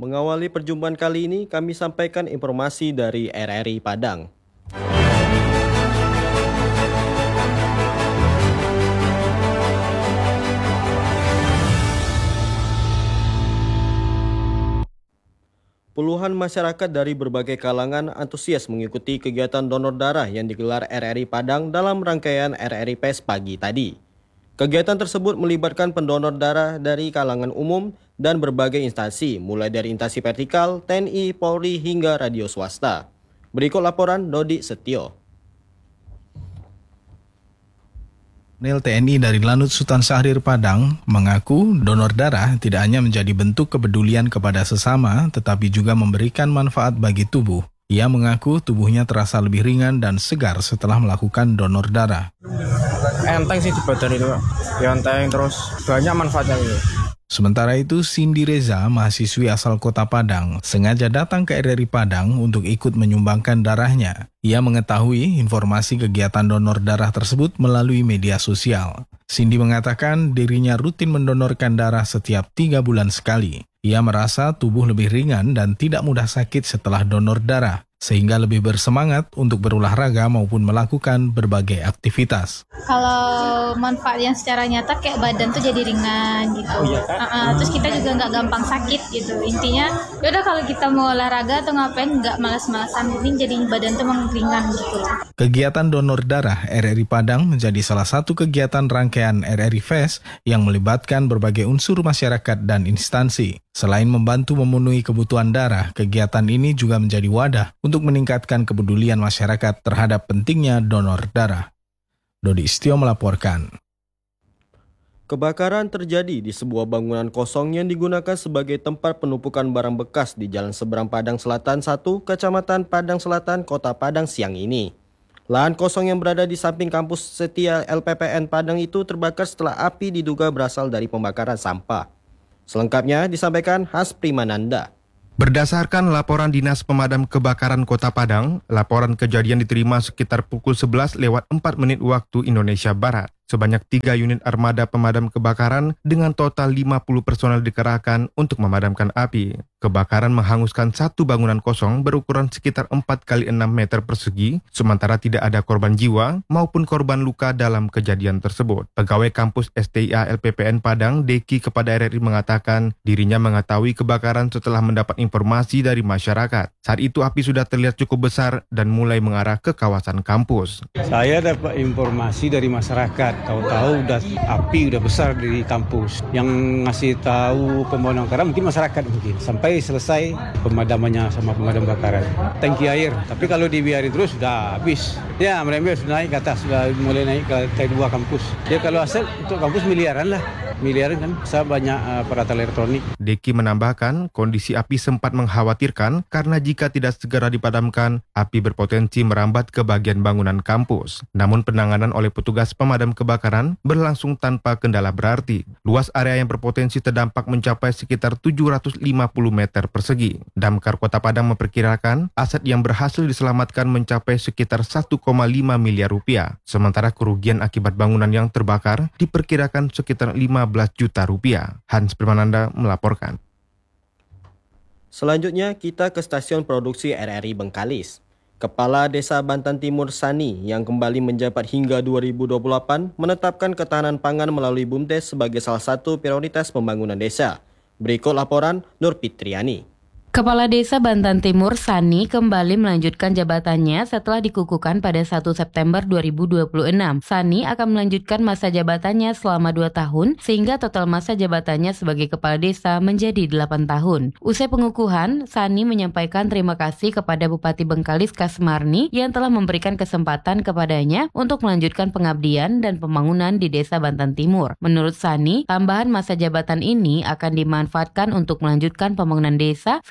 Mengawali perjumpaan kali ini, kami sampaikan informasi dari RRI Padang. Puluhan masyarakat dari berbagai kalangan antusias mengikuti kegiatan donor darah yang digelar RRI Padang dalam rangkaian RRI PES pagi tadi. Kegiatan tersebut melibatkan pendonor darah dari kalangan umum dan berbagai instansi, mulai dari instansi vertikal, TNI, Polri, hingga radio swasta. Berikut laporan Dodi Setio. Personel TNI dari Lanut Sultan Syahrir Padang mengaku donor darah tidak hanya menjadi bentuk kepedulian kepada sesama, tetapi juga memberikan manfaat bagi tubuh. Ia mengaku tubuhnya terasa lebih ringan dan segar setelah melakukan donor darah. Enteng sih di badan itu, ya enteng terus banyak manfaatnya ini. Sementara itu, Cindy Reza, mahasiswi asal kota Padang, sengaja datang ke RRI Padang untuk ikut menyumbangkan darahnya. Ia mengetahui informasi kegiatan donor darah tersebut melalui media sosial. Cindy mengatakan dirinya rutin mendonorkan darah setiap 3 bulan sekali. Ia merasa tubuh lebih ringan dan tidak mudah sakit setelah donor darah, sehingga lebih bersemangat untuk berolahraga maupun melakukan berbagai aktivitas. Kalau manfaat yang secara nyata kayak badan tuh jadi ringan gitu. Oh iya kan? Terus kita juga nggak gampang sakit gitu. Intinya yaudah kalau kita mau olahraga atau ngapain nggak malas-malasan, ini jadi badan tuh emang ringan gitu. Kegiatan donor darah RRI Padang menjadi salah satu kegiatan rangkaian RRI Fest yang melibatkan berbagai unsur masyarakat dan instansi. Selain membantu memenuhi kebutuhan darah, kegiatan ini juga menjadi wadah untuk meningkatkan kepedulian masyarakat terhadap pentingnya donor darah. Dodi Istio melaporkan. Kebakaran terjadi di sebuah bangunan kosong yang digunakan sebagai tempat penumpukan barang bekas di Jalan Seberang Padang Selatan 1, Kecamatan Padang Selatan, Kota Padang siang ini. Lahan kosong yang berada di samping kampus Setia LPPN Padang itu terbakar setelah api diduga berasal dari pembakaran sampah. Selengkapnya disampaikan Has Primananda. Berdasarkan laporan Dinas Pemadam Kebakaran Kota Padang, laporan kejadian diterima sekitar pukul 11 lewat 4 menit waktu Indonesia Barat. Sebanyak 3 unit armada pemadam kebakaran dengan total 50 personel dikerahkan untuk memadamkan api. Kebakaran menghanguskan satu bangunan kosong berukuran sekitar 4 x 6 meter persegi, sementara tidak ada korban jiwa maupun korban luka dalam kejadian tersebut. Pegawai kampus STIA LPPN Padang, Deki, kepada RRI mengatakan dirinya mengetahui kebakaran setelah mendapat informasi dari masyarakat. Saat itu api sudah terlihat cukup besar dan mulai mengarah ke kawasan kampus. Saya dapat informasi dari masyarakat. Tahu-tahu api udah besar di kampus. Yang ngasih tahu pemadam kebakaran mungkin masyarakat mungkin. Sampai selesai pemadamannya sama pemadam kebakaran. Tangki air. Tapi kalau dibiarin terus sudah habis. Ya, mereka sudah naik ke atas, sudah mulai naik ke T2 kampus. Ya kalau aset untuk kampus miliaran lah. Miliaran kan, saya banyak peralatan elektronik. Deki menambahkan, kondisi api sempat mengkhawatirkan karena jika tidak segera dipadamkan, api berpotensi merambat ke bagian bangunan kampus. Namun penanganan oleh petugas pemadam kebakaran berlangsung tanpa kendala berarti. Luas area yang berpotensi terdampak mencapai sekitar 750 meter persegi. Damkar Kota Padang memperkirakan aset yang berhasil diselamatkan mencapai sekitar 1,5 miliar rupiah. Sementara kerugian akibat bangunan yang terbakar diperkirakan sekitar 15 juta rupiah. Hans Primananda melaporkan. Selanjutnya kita ke stasiun produksi RRI Bengkalis. Kepala Desa Bantan Timur Sani yang kembali menjabat hingga 2028 menetapkan ketahanan pangan melalui BUMDes sebagai salah satu prioritas pembangunan desa. Berikut laporan Nur Fitriani. Kepala Desa Bantan Timur Sani kembali melanjutkan jabatannya setelah dikukuhkan pada 1 September 2026. Sani akan melanjutkan masa jabatannya selama 2 tahun sehingga total masa jabatannya sebagai kepala desa menjadi 8 tahun. Usai pengukuhan, Sani menyampaikan terima kasih kepada Bupati Bengkalis Kasmarni yang telah memberikan kesempatan kepadanya untuk melanjutkan pengabdian dan pembangunan di Desa Bantan Timur. Menurut Sani, tambahan masa jabatan ini akan dimanfaatkan untuk melanjutkan pembangunan desa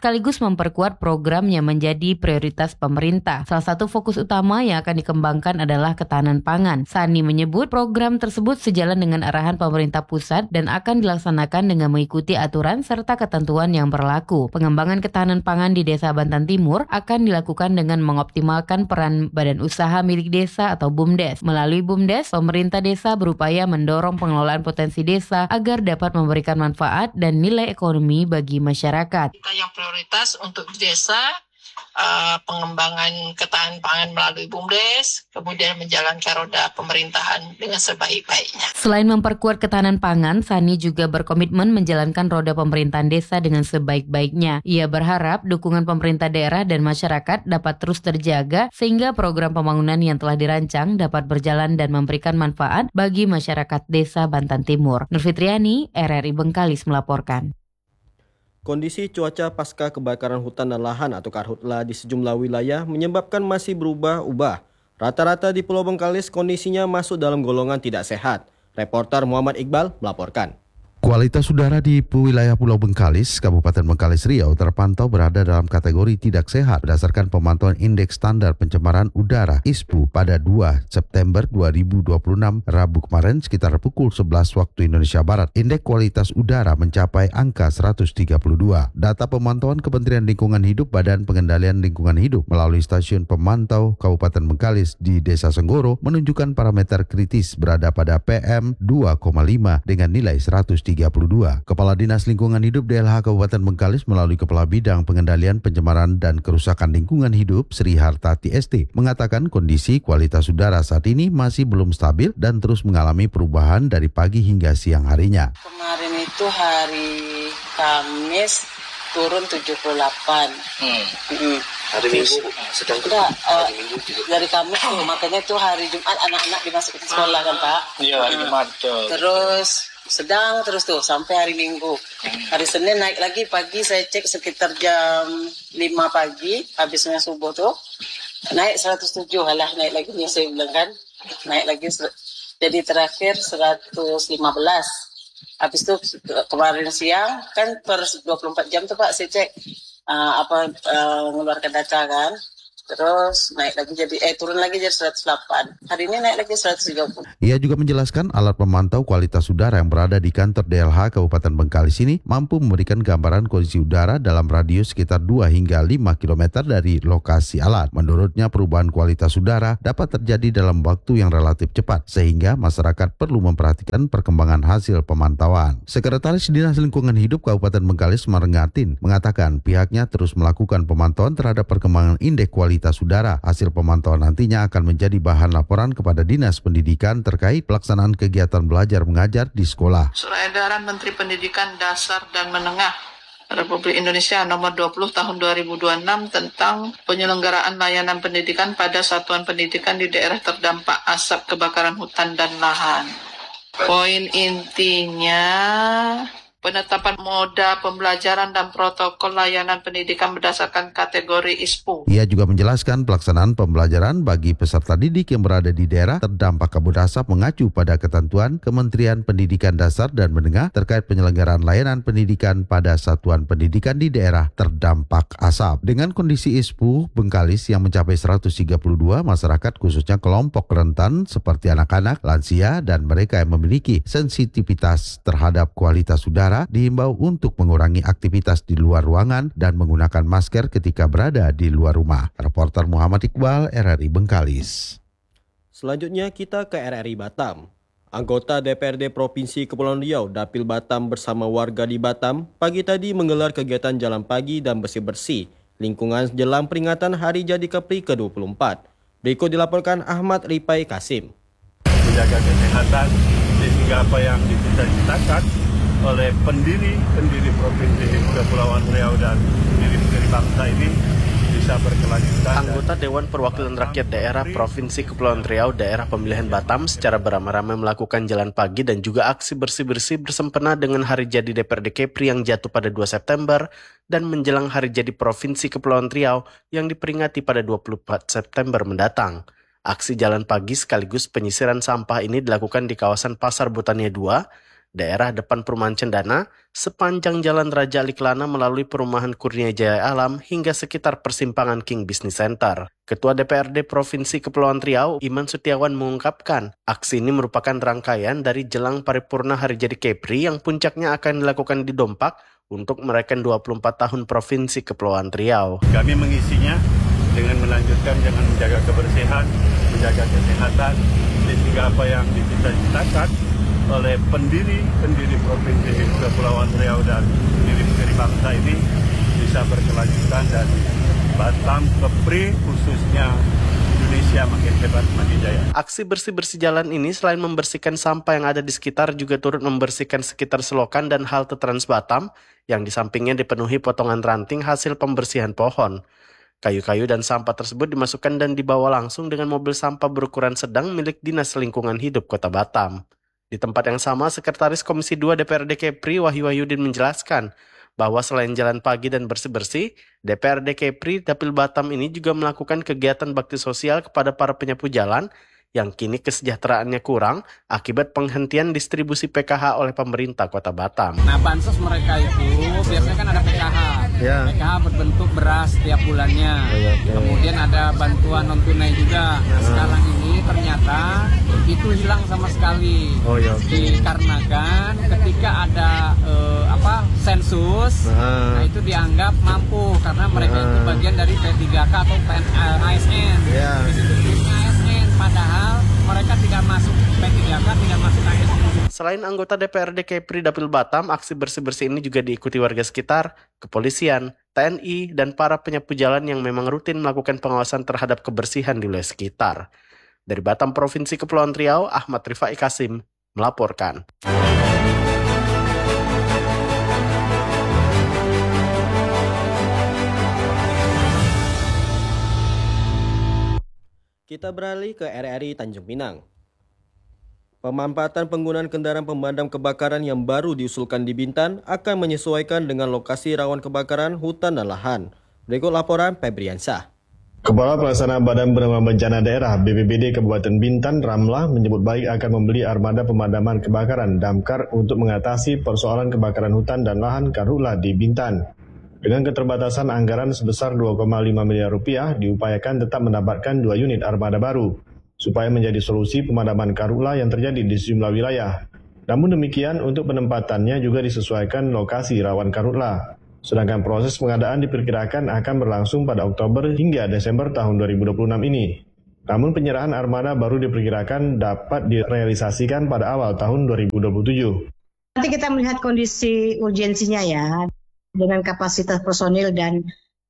sekaligus memperkuat program yang menjadi prioritas pemerintah. Salah satu fokus utama yang akan dikembangkan adalah ketahanan pangan. Sani menyebut program tersebut sejalan dengan arahan pemerintah pusat dan akan dilaksanakan dengan mengikuti aturan serta ketentuan yang berlaku. Pengembangan ketahanan pangan di Desa Bantan Timur akan dilakukan dengan mengoptimalkan peran badan usaha milik desa atau BUMDes. Melalui BUMDes, pemerintah desa berupaya mendorong pengelolaan potensi desa agar dapat memberikan manfaat dan nilai ekonomi bagi masyarakat. Kita yang prioritas untuk desa, pengembangan ketahanan pangan melalui BUMDes, kemudian menjalankan roda pemerintahan dengan sebaik-baiknya. Selain memperkuat ketahanan pangan, Sani juga berkomitmen menjalankan roda pemerintahan desa dengan sebaik-baiknya. Ia berharap dukungan pemerintah daerah dan masyarakat dapat terus terjaga sehingga program pembangunan yang telah dirancang dapat berjalan dan memberikan manfaat bagi masyarakat Desa Bantan Timur. Nur Fitriani, RRI Bengkalis melaporkan. Kondisi cuaca pasca kebakaran hutan dan lahan atau karhutla di sejumlah wilayah menyebabkan masih berubah-ubah. Rata-rata di Pulau Bengkalis kondisinya masuk dalam golongan tidak sehat. Reporter Muhammad Iqbal melaporkan. Kualitas udara di wilayah Pulau Bengkalis, Kabupaten Bengkalis Riau terpantau berada dalam kategori tidak sehat berdasarkan pemantauan Indeks Standar Pencemaran Udara ISPU pada 2 September 2026 Rabu kemarin sekitar pukul 11 waktu Indonesia Barat. Indeks kualitas udara mencapai angka 132. Data pemantauan Kementerian Lingkungan Hidup Badan Pengendalian Lingkungan Hidup melalui stasiun pemantau Kabupaten Bengkalis di Desa Senggoro menunjukkan parameter kritis berada pada PM 2,5 dengan nilai 132. Kepala Dinas Lingkungan Hidup DLH Kabupaten Bengkalis melalui Kepala Bidang Pengendalian Pencemaran dan Kerusakan Lingkungan Hidup Sri Hartati ST mengatakan kondisi kualitas udara saat ini masih belum stabil dan terus mengalami perubahan dari pagi hingga siang harinya. Kemarin itu hari Kamis turun 78. Hari Minggu sedang hari Minggu juga. Dari Kamis tuh, makanya tuh hari Jumat anak-anak dimasukin sekolah kan Pak? Iya, hari Jumat. Terus sedang terus tuh sampai hari Minggu. Hari Senin naik lagi pagi, saya cek sekitar jam 5 pagi habisnya subuh tuh naik 107, halah naik lagi nih saya bilang kan, naik lagi jadi terakhir 115. Habis itu kemarin siang kan per 24 jam tuh Pak saya cek mengeluarkan data kan. Terus naik lagi turun lagi jadi 108. Hari ini naik lagi 130. Ia juga menjelaskan alat pemantau kualitas udara yang berada di kantor DLH Kabupaten Bengkalis ini mampu memberikan gambaran kondisi udara dalam radius sekitar 2 hingga 5 km dari lokasi alat. Menurutnya perubahan kualitas udara dapat terjadi dalam waktu yang relatif cepat sehingga masyarakat perlu memperhatikan perkembangan hasil pemantauan. Sekretaris Dinas Lingkungan Hidup Kabupaten Bengkalis Marengatin mengatakan pihaknya terus melakukan pemantauan terhadap perkembangan indeks kualitas udara. Hasil pemantauan nantinya akan menjadi bahan laporan kepada Dinas Pendidikan terkait pelaksanaan kegiatan belajar mengajar di sekolah. Surat edaran Menteri Pendidikan Dasar dan Menengah Republik Indonesia nomor 20 tahun 2026 tentang penyelenggaraan layanan pendidikan pada satuan pendidikan di daerah terdampak asap kebakaran hutan dan lahan. Poin intinya penetapan moda pembelajaran dan protokol layanan pendidikan berdasarkan kategori ISPU. Ia juga menjelaskan pelaksanaan pembelajaran bagi peserta didik yang berada di daerah terdampak kabut asap mengacu pada ketentuan Kementerian Pendidikan Dasar dan Menengah terkait penyelenggaraan layanan pendidikan pada satuan pendidikan di daerah terdampak asap. Dengan kondisi ISPU Bengkalis yang mencapai 132, masyarakat khususnya kelompok rentan seperti anak-anak, lansia, dan mereka yang memiliki sensitivitas terhadap kualitas udara dihimbau untuk mengurangi aktivitas di luar ruangan dan menggunakan masker ketika berada di luar rumah. Reporter Muhammad Iqbal, RRI Bengkalis. Selanjutnya kita ke RRI Batam. Anggota DPRD Provinsi Kepulauan Riau Dapil Batam bersama warga di Batam pagi tadi menggelar kegiatan jalan pagi dan bersih-bersih lingkungan jelang peringatan Hari Jadi Kepri ke-24. Berikut dilaporkan Ahmad Ripai Kasim. Menjaga kesehatan sehingga apa yang dicita-citakan oleh pendiri Provinsi Kepulauan Riau dan pendiri bangsa ini bisa berkelanjutan. Anggota Dewan Perwakilan Rakyat Daerah Provinsi Kepulauan Riau Daerah Pemilihan Batam secara beramai-ramai melakukan jalan pagi dan juga aksi bersih-bersih bersempena dengan Hari Jadi DPRD Kepri yang jatuh pada 2 September dan menjelang Hari Jadi Provinsi Kepulauan Riau yang diperingati pada 24 September mendatang. Aksi jalan pagi sekaligus penyisiran sampah ini dilakukan di kawasan Pasar Botania 2, daerah depan Perumahan Cendana, sepanjang Jalan Raja Aliklana melalui Perumahan Kurnia Jaya Alam hingga sekitar persimpangan King Business Center. Ketua DPRD Provinsi Kepulauan Riau, Iman Setiawan mengungkapkan, aksi ini merupakan rangkaian dari jelang paripurna Hari Jadi Kepri yang puncaknya akan dilakukan di Dompak untuk merayakan 24 tahun Provinsi Kepulauan Riau. Kami mengisinya dengan melanjutkan dengan menjaga kebersihan, menjaga kesehatan, sehingga apa yang dicita-citakan oleh pendiri Provinsi Kepulauan Riau dan pendiri bangsa ini bisa berkelanjutan dan Batam, Kepri, khususnya Indonesia makin hebat, makin jaya. Aksi bersih-bersih jalan ini selain membersihkan sampah yang ada di sekitar juga turut membersihkan sekitar selokan dan halte Trans Batam yang di sampingnya dipenuhi potongan ranting hasil pembersihan pohon. Kayu-kayu dan sampah tersebut dimasukkan dan dibawa langsung dengan mobil sampah berukuran sedang milik Dinas Lingkungan Hidup Kota Batam. Di tempat yang sama, Sekretaris Komisi 2 DPRD Kepri Wahyu Wahyudin menjelaskan bahwa selain jalan pagi dan bersih-bersih, DPRD Kepri Dapil Batam ini juga melakukan kegiatan bakti sosial kepada para penyapu jalan yang kini kesejahteraannya kurang akibat penghentian distribusi PKH oleh pemerintah Kota Batam. Nah, bansos mereka itu biasanya kan ada PKH. Ya. PKH berbentuk beras setiap bulannya. Kemudian ada bantuan non tunai juga. Nah, sekarang ini ternyata itu hilang sama sekali. Dikarenakan ketika ada sensus, nah itu dianggap mampu karena mereka itu bagian dari P3K atau ASN. ASN padahal mereka tidak masuk P3K, tidak masuk ASN. Selain anggota DPRD Kepri Dapil Batam, aksi bersih-bersih ini juga diikuti warga sekitar, kepolisian, TNI, dan para penyapu jalan yang memang rutin melakukan pengawasan terhadap kebersihan di wilayah sekitar. Dari Batam, Provinsi Kepulauan Riau, Ahmad Rifai Kasim melaporkan. Kita beralih ke RRI Tanjung Pinang. Pemanfaatan penggunaan kendaraan pemadam kebakaran yang baru diusulkan di Bintan akan menyesuaikan dengan lokasi rawan kebakaran hutan dan lahan. Berikut laporan Febriansah. Kepala Pelaksana Badan Penanggulangan Bencana Daerah BPBD Kabupaten Bintan, Ramlah, menyebut baik akan membeli armada pemadaman kebakaran damkar untuk mengatasi persoalan kebakaran hutan dan lahan karhutla di Bintan. Dengan keterbatasan anggaran sebesar 2,5 miliar rupiah, diupayakan tetap mendapatkan 2 unit armada baru, supaya menjadi solusi pemadaman karhutla yang terjadi di sejumlah wilayah. Namun demikian, untuk penempatannya juga disesuaikan lokasi rawan karhutla. Sedangkan proses pengadaan diperkirakan akan berlangsung pada Oktober hingga Desember tahun 2026 ini. Namun penyerahan armada baru diperkirakan dapat direalisasikan pada awal tahun 2027. Nanti kita melihat kondisi urgensinya ya, dengan kapasitas personil dan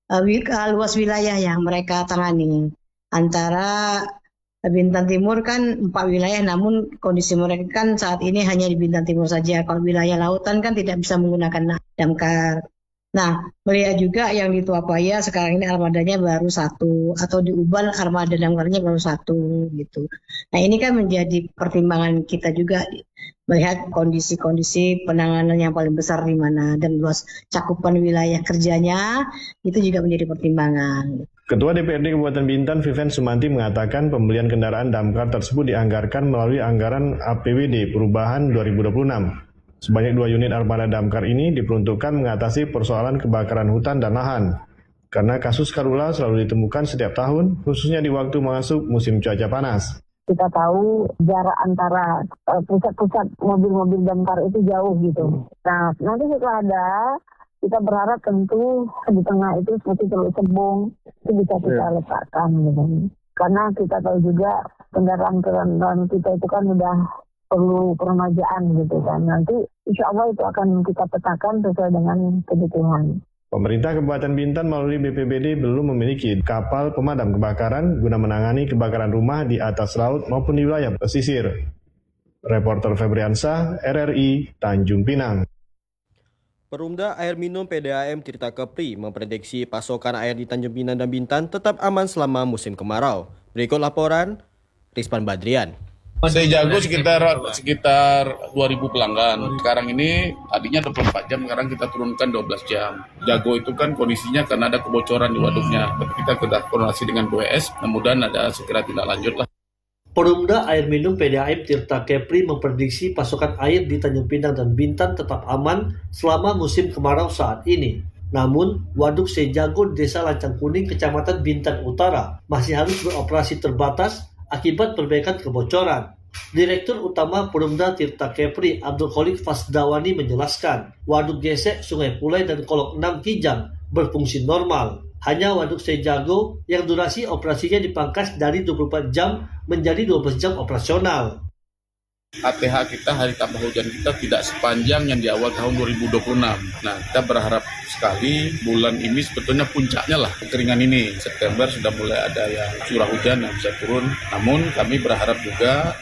luas wilayah yang mereka tangani. Antara Bintan Timur kan 4 wilayah, namun kondisi mereka kan saat ini hanya di Bintan Timur saja. Kalau wilayah lautan kan tidak bisa menggunakan damkar. Nah, melihat juga yang di Tuapaya sekarang ini armadanya baru 1, atau di Uban armada damkarnya baru 1 gitu. Nah, ini kan menjadi pertimbangan kita juga melihat kondisi-kondisi penanganan yang paling besar di mana dan luas cakupan wilayah kerjanya itu juga menjadi pertimbangan. Ketua DPRD Kabupaten Bintan, Vivian Sumanti, mengatakan pembelian kendaraan damkar tersebut dianggarkan melalui anggaran APBD Perubahan 2026. Sebanyak 2 unit armada damkar ini diperuntukkan mengatasi persoalan kebakaran hutan dan lahan. Karena kasus karhutla selalu ditemukan setiap tahun, khususnya di waktu masuk musim cuaca panas. Kita tahu jarak antara pusat-pusat mobil-mobil damkar itu jauh gitu. Nah, nanti setelah ada, kita berharap tentu di tengah itu seperti Teluk Sebong itu bisa kita letakkan gitu. Karena kita tahu juga kendaraan-kendaraan kita itu kan udah perlu peremajaan gitu kan. Nanti insya Allah itu akan kita petakan sesuai dengan kebutuhan. Pemerintah Kabupaten Bintan melalui BPBD belum memiliki kapal pemadam kebakaran guna menangani kebakaran rumah di atas laut maupun di wilayah pesisir. Reporter Febriansah, RRI, Tanjung Pinang. Perumda Air Minum PDAM Tirta Kepri memprediksi pasokan air di Tanjung Pinang dan Bintan tetap aman selama musim kemarau. Berikut laporan Rizpan Badrian. Jago sekitar 2.000 pelanggan. Sekarang ini tadinya 24 jam, sekarang kita turunkan 12 jam. Jago itu kan kondisinya karena ada kebocoran di waduknya. Tapi kita sudah koordinasi dengan BWS, mudah-mudahan ada segera tindak lanjut lah. Perumda Air Minum PDAM Tirta Kepri memprediksi pasokan air di Tanjung Pinang dan Bintan tetap aman selama musim kemarau saat ini. Namun, Waduk Sejago Desa Lancang Kuning, Kecamatan Bintan Utara masih harus beroperasi terbatas akibat perbaikan kebocoran. Direktur Utama Perumda Tirta Kepri Abdul Kholik Fasdawani menjelaskan, Waduk Gesek, Sungai Pulai, dan Kolok 6 Kijang berfungsi normal. Hanya Waduk Sejago yang durasi operasinya dipangkas dari 24 jam menjadi 12 jam operasional. ATH kita, hari tanpa hujan kita tidak sepanjang yang di awal tahun 2026. Nah, kita berharap sekali bulan ini sebetulnya puncaknya lah kekeringan ini. September sudah mulai ada yang curah hujan yang bisa turun. Namun kami berharap juga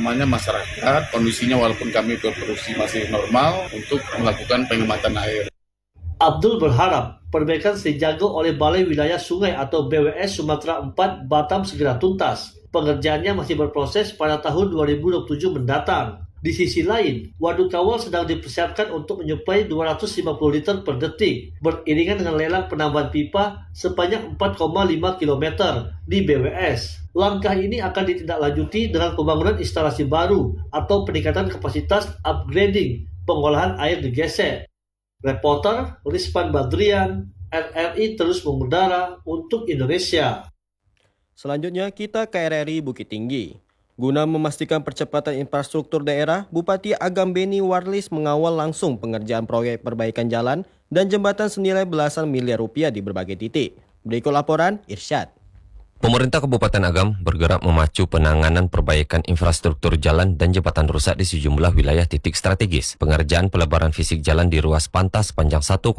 masyarakat kondisinya walaupun kami berproduksi masih normal untuk melakukan penghematan air. Abdul berharap perbaikan Sejago oleh Balai Wilayah Sungai atau BWS Sumatera 4 Batam segera tuntas. Pengerjaannya masih berproses pada tahun 2027 mendatang. Di sisi lain, Waduk Kawal sedang dipersiapkan untuk menyuplai 250 liter per detik, beriringan dengan lelang penambahan pipa sepanjang 4,5 km di BWS. Langkah ini akan ditindaklanjuti dengan pembangunan instalasi baru atau peningkatan kapasitas upgrading pengolahan air di Gesek. Reporter Rizpan Badrian, RRI terus mengudara untuk Indonesia. Selanjutnya kita ke RRI Bukit Tinggi. Guna memastikan percepatan infrastruktur daerah, Bupati Agam Beni Warlis mengawal langsung pengerjaan proyek perbaikan jalan dan jembatan senilai belasan miliar rupiah di berbagai titik. Berikut laporan Irsyad. Pemerintah Kabupaten Agam bergerak memacu penanganan perbaikan infrastruktur jalan dan jembatan rusak di sejumlah wilayah titik strategis. Pengerjaan pelebaran fisik jalan di ruas pantas panjang 1,7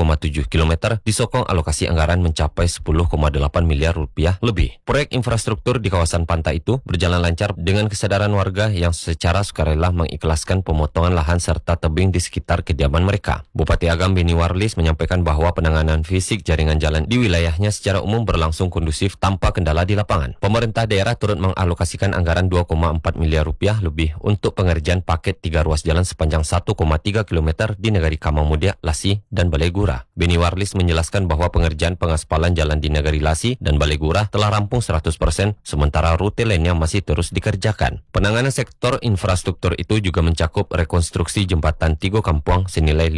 km disokong alokasi anggaran mencapai 10,8 miliar rupiah lebih. Proyek infrastruktur di kawasan pantai itu berjalan lancar dengan kesadaran warga yang secara sukarela mengikhlaskan pemotongan lahan serta tebing di sekitar kediaman mereka. Bupati Agam Beni Warlis menyampaikan bahwa penanganan fisik jaringan jalan di wilayahnya secara umum berlangsung kondusif tanpa kendala di lapangan. Pemerintah daerah turut mengalokasikan anggaran 2,4 miliar rupiah lebih untuk pengerjaan paket 3 ruas jalan sepanjang 1,3 km di Negari Kamang Mudia, Lasi, dan Balai Gura. Beni Warlis menjelaskan bahwa pengerjaan pengaspalan jalan di Negari Lasi dan Balai Gura telah rampung 100%, sementara rute lainnya masih terus dikerjakan. Penanganan sektor infrastruktur itu juga mencakup rekonstruksi jembatan Tigo Kampuang senilai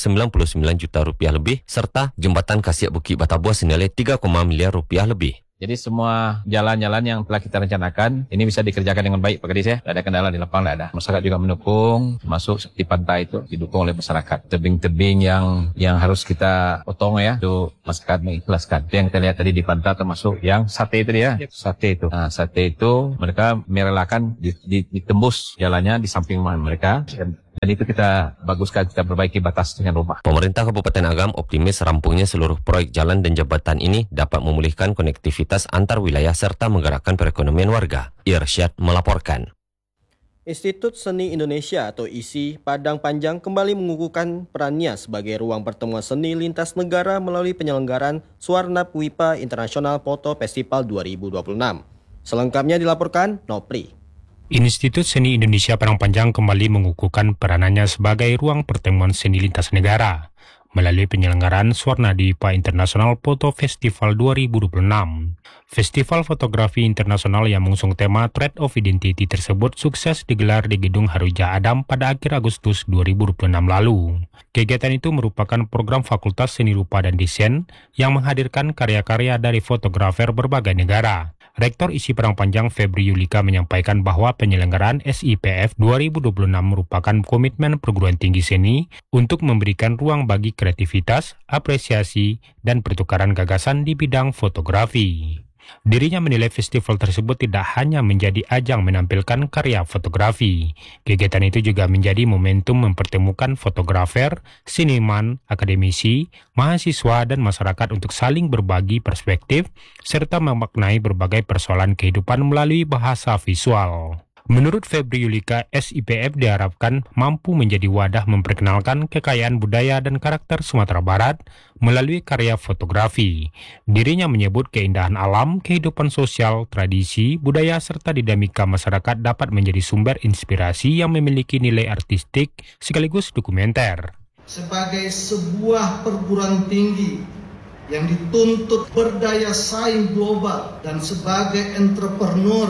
599 juta rupiah lebih, serta jembatan Kasiak Bukit Batabuah senilai 3, miliar rupiah lebih. Jadi semua jalan-jalan yang telah kita rencanakan ini bisa dikerjakan dengan baik Pak Kadis ya. Tidak ada kendala di lapangan, tidak ada. Masyarakat juga mendukung, masuk di pantai itu didukung oleh masyarakat. Tebing-tebing yang harus kita potong ya, itu masyarakat mengikhlaskan. Itu yang kita lihat tadi di pantai termasuk yang sate itu dia, sate itu. Nah, sate itu mereka merelakan ditembus jalannya di samping rumah mereka. Dan itu kita baguskan, kita perbaiki batas dengan rumah. Pemerintah Kabupaten Agam optimis rampungnya seluruh proyek jalan dan jembatan ini dapat memulihkan konektivitas antar wilayah serta menggerakkan perekonomian warga. Irsyad melaporkan. Institut Seni Indonesia atau ISI Padang Panjang kembali mengukuhkan perannya sebagai ruang pertemuan seni lintas negara melalui penyelenggaraan Swarnap Wipa International Photo Festival 2026. Selengkapnya dilaporkan Nopri. Institut Seni Indonesia Padang Panjang kembali mengukuhkan peranannya sebagai ruang pertemuan seni lintas negara melalui penyelenggaraan Swarnadwipa International Photo Festival 2026. Festival fotografi internasional yang mengusung tema Thread of Identity tersebut sukses digelar di Gedung Haruja Adam pada akhir Agustus 2026 lalu. Kegiatan itu merupakan program Fakultas Seni Rupa dan Desain yang menghadirkan karya-karya dari fotografer berbagai negara. Rektor ISI Padang Panjang Febri Yulika menyampaikan bahwa penyelenggaraan SIPF 2026 merupakan komitmen perguruan tinggi seni untuk memberikan ruang bagi kreativitas, apresiasi, dan pertukaran gagasan di bidang fotografi. Dirinya menilai festival tersebut tidak hanya menjadi ajang menampilkan karya fotografi. Kegiatan itu juga menjadi momentum mempertemukan fotografer, seniman, akademisi, mahasiswa, dan masyarakat untuk saling berbagi perspektif serta memaknai berbagai persoalan kehidupan melalui bahasa visual. Menurut Febri Yulika, SIPF diharapkan mampu menjadi wadah memperkenalkan kekayaan budaya dan karakter Sumatera Barat melalui karya fotografi. Dirinya menyebut keindahan alam, kehidupan sosial, tradisi, budaya, serta dinamika masyarakat dapat menjadi sumber inspirasi yang memiliki nilai artistik sekaligus dokumenter. Sebagai sebuah perguruan tinggi yang dituntut berdaya saing global dan sebagai entrepreneur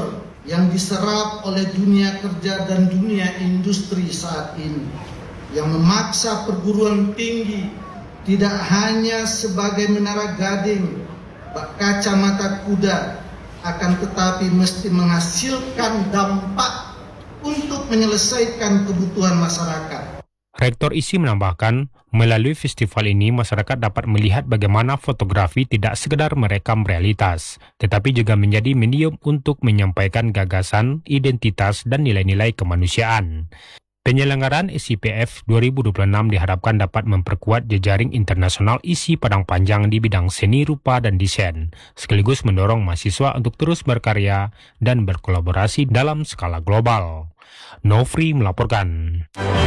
yang diserap oleh dunia kerja dan dunia industri saat ini, yang memaksa perguruan tinggi tidak hanya sebagai menara gading, kacamata kuda, akan tetapi mesti menghasilkan dampak untuk menyelesaikan kebutuhan masyarakat. Rektor ISI menambahkan, melalui festival ini masyarakat dapat melihat bagaimana fotografi tidak sekedar merekam realitas, tetapi juga menjadi medium untuk menyampaikan gagasan, identitas, dan nilai-nilai kemanusiaan. Penyelenggaraan SIPF 2026 diharapkan dapat memperkuat jejaring internasional ISI Padang Panjang di bidang seni rupa dan desain, sekaligus mendorong mahasiswa untuk terus berkarya dan berkolaborasi dalam skala global. Nofri melaporkan.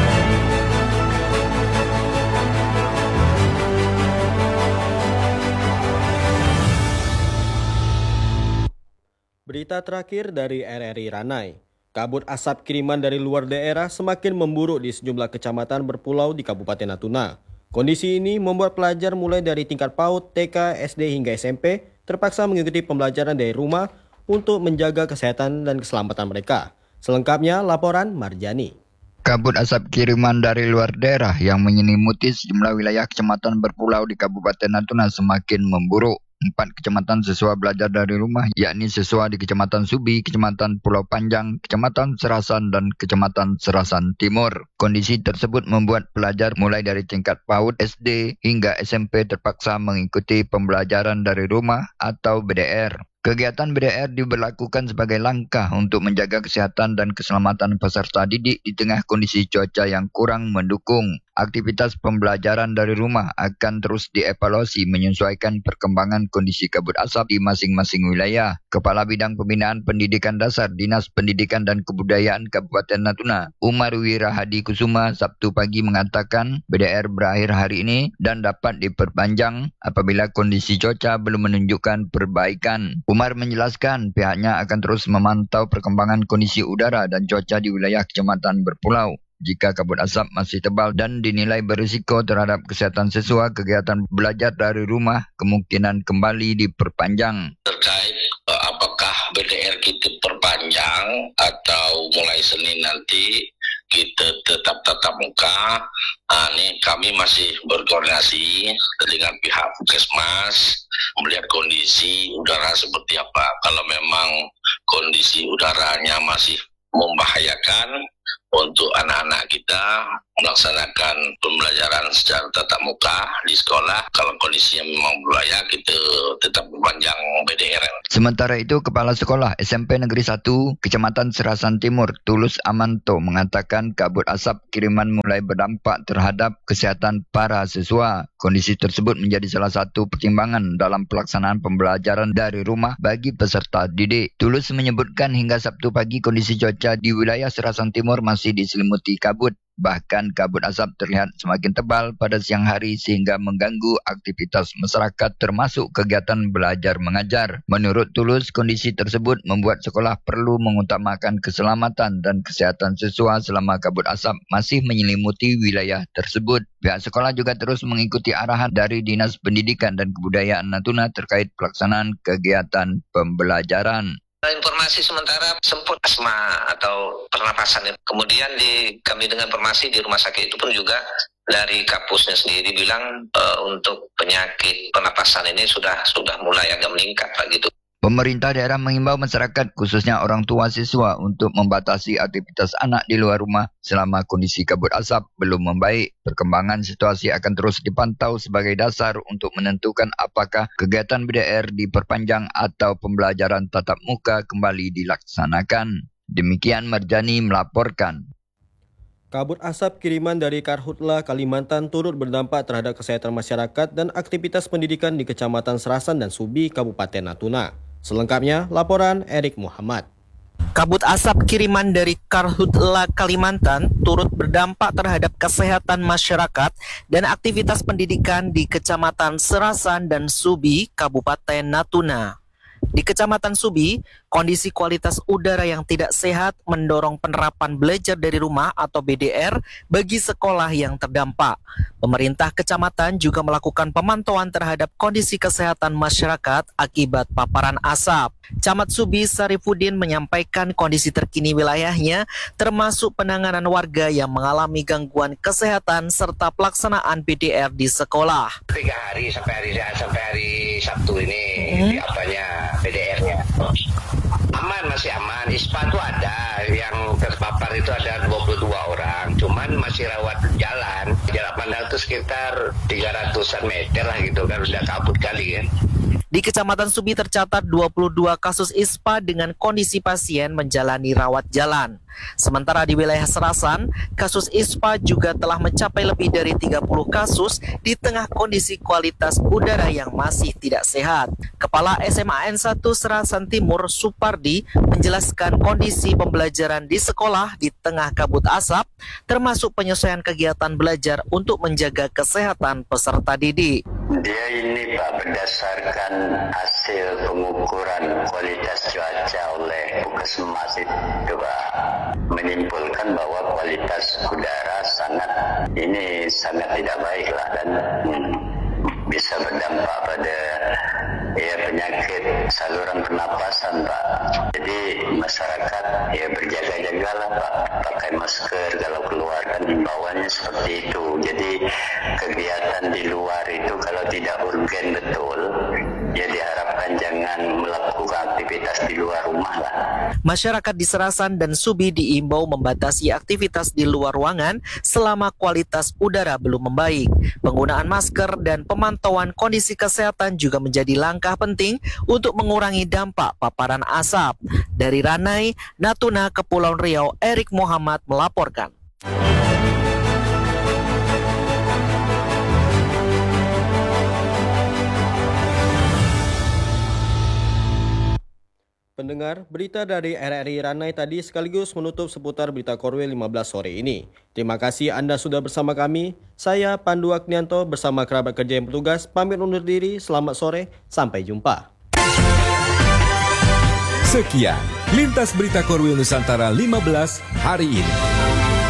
Berita terakhir dari RRI Ranai. Kabut asap kiriman dari luar daerah semakin memburuk di sejumlah kecamatan berpulau di Kabupaten Natuna. Kondisi ini membuat pelajar mulai dari tingkat PAUD, TK, SD hingga SMP terpaksa mengikuti pembelajaran dari rumah untuk menjaga kesehatan dan keselamatan mereka. Selengkapnya laporan Marjani. Kabut asap kiriman dari luar daerah yang menyelimuti sejumlah wilayah kecamatan berpulau di Kabupaten Natuna semakin memburuk. 4 kecamatan siswa belajar dari rumah, yakni siswa di Kecamatan Subi, Kecamatan Pulau Panjang, Kecamatan Serasan, dan Kecamatan Serasan Timur. Kondisi tersebut membuat pelajar mulai dari tingkat PAUD, SD, hingga SMP terpaksa mengikuti pembelajaran dari rumah atau BDR. Kegiatan BDR diberlakukan sebagai langkah untuk menjaga kesehatan dan keselamatan peserta didik di tengah kondisi cuaca yang kurang mendukung. Aktivitas pembelajaran dari rumah akan terus dievaluasi menyesuaikan perkembangan kondisi kabut asap di masing-masing wilayah. Kepala Bidang Pembinaan Pendidikan Dasar Dinas Pendidikan dan Kebudayaan Kabupaten Natuna, Umar Wirahadi Kusuma, Sabtu pagi mengatakan BDR berakhir hari ini dan dapat diperpanjang apabila kondisi cuaca belum menunjukkan perbaikan. Umar menjelaskan pihaknya akan terus memantau perkembangan kondisi udara dan cuaca di wilayah kecamatan berpulau. Jika kabut asap masih tebal dan dinilai berisiko terhadap kesehatan siswa, kegiatan belajar dari rumah kemungkinan kembali diperpanjang. Terkait apakah BDR kita perpanjang atau mulai Senin nanti kita tetap tatap muka, ini kami masih berkoordinasi dengan pihak Puskesmas melihat kondisi udara seperti apa. Kalau memang kondisi udaranya masih membahayakan untuk anak-anak kita melaksanakan pembelajaran secara tatap muka di sekolah. Kalau kondisinya memang berbahaya, kita tetap berpanjang BDR. Sementara itu, Kepala Sekolah SMP Negeri 1 Kecamatan Serasan Timur, Tulus Amanto, mengatakan kabut asap kiriman mulai berdampak terhadap kesehatan para siswa. Kondisi tersebut menjadi salah satu pertimbangan dalam pelaksanaan pembelajaran dari rumah bagi peserta didik. Tulus menyebutkan hingga Sabtu pagi kondisi cuaca di wilayah Serasan Timur masih diselimuti kabut. Bahkan kabut asap terlihat semakin tebal pada siang hari sehingga mengganggu aktivitas masyarakat termasuk kegiatan belajar mengajar. Menurut Tulus, kondisi tersebut membuat sekolah perlu mengutamakan keselamatan dan kesehatan siswa selama kabut asap masih menyelimuti wilayah tersebut. Pihak sekolah juga terus mengikuti arahan dari Dinas Pendidikan dan Kebudayaan Natuna terkait pelaksanaan kegiatan pembelajaran. Informasi sementara sempat asma atau pernapasan. Kemudian kami dengar informasi di rumah sakit itu pun juga dari kampusnya sendiri bilang untuk penyakit pernapasan ini sudah mulai agak meningkat Pak gitu. Pemerintah daerah mengimbau masyarakat khususnya orang tua siswa untuk membatasi aktivitas anak di luar rumah selama kondisi kabut asap belum membaik. Perkembangan situasi akan terus dipantau sebagai dasar untuk menentukan apakah kegiatan BDR diperpanjang atau pembelajaran tatap muka kembali dilaksanakan. Demikian Marjani melaporkan. Kabut asap kiriman dari Karhutla, Kalimantan turut berdampak terhadap kesehatan masyarakat dan aktivitas pendidikan di Kecamatan Serasan dan Subi, Kabupaten Natuna. Selengkapnya, laporan Erik Muhammad. Kabut asap kiriman dari Karhutla, Kalimantan turut berdampak terhadap kesehatan masyarakat dan aktivitas pendidikan di Kecamatan Serasan dan Subi, Kabupaten Natuna. Di Kecamatan Subi, kondisi kualitas udara yang tidak sehat mendorong penerapan belajar dari rumah atau BDR bagi sekolah yang terdampak. Pemerintah kecamatan juga melakukan pemantauan terhadap kondisi kesehatan masyarakat akibat paparan asap. Camat Subi Sarifudin menyampaikan kondisi terkini wilayahnya, termasuk penanganan warga yang mengalami gangguan kesehatan serta pelaksanaan PDR di sekolah. 3 hari sampai hari Sabtu ini di apanya PDR-nya. Aman, masih aman. ISPA itu ada yang terpapar itu ada 22 orang, cuman masih rawat jalan. Jarak pandang itu sekitar 300-an meter lah gitu kan, udah kabut kali kan. Di Kecamatan Subi tercatat 22 kasus ISPA dengan kondisi pasien menjalani rawat jalan. Sementara di wilayah Serasan, kasus ISPA juga telah mencapai lebih dari 30 kasus di tengah kondisi kualitas udara yang masih tidak sehat. Kepala SMAN 1 Serasan Timur, Supardi, menjelaskan kondisi pembelajaran di sekolah di tengah kabut asap, termasuk penyesuaian kegiatan belajar untuk menjaga kesehatan peserta didik. Dia ini Pak, berdasarkan hasil pengukuran kualitas cuaca oleh Puskesmas itu Pak, menyimpulkan bahwa kualitas udara sangat tidak baik lah, dan bisa berdampak pada penyakit saluran pernapasan Pak. Jadi masyarakat berjaga-jagalah Pak, pakai masker kalau keluar, kan himbauannya seperti itu. Jadi kegiatan di luar itu kalau tidak urgen betul, ya diharapkan jangan melakukan aktivitas di luar rumah lah. Masyarakat di Serasan dan Subi diimbau membatasi aktivitas di luar ruangan selama kualitas udara belum membaik. Penggunaan masker dan pemantauan kondisi kesehatan juga menjadi langkah penting untuk mengurangi dampak paparan asap. Dari Ranai, Natuna, Kepulauan Riau, Erik Muhammad melaporkan. Pendengar, berita dari RRI Ranai tadi sekaligus menutup seputar berita Korwil 15 sore ini. Terima kasih Anda sudah bersama kami. Saya Pandu Agnianto bersama kerabat kerja yang bertugas pamit undur diri. Selamat sore, sampai jumpa. Sekian, Lintas Berita Korwil Nusantara 15 hari ini.